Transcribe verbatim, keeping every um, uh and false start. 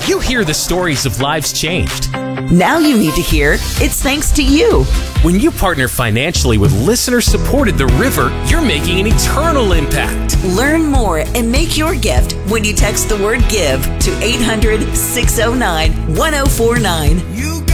You hear the stories of lives changed. Now you need to hear it's thanks to you. When you partner financially with listener-supported The River, you're making an eternal impact. Learn more and make your gift when you text the word GIVE to eight hundred, six oh nine, one oh four nine. You got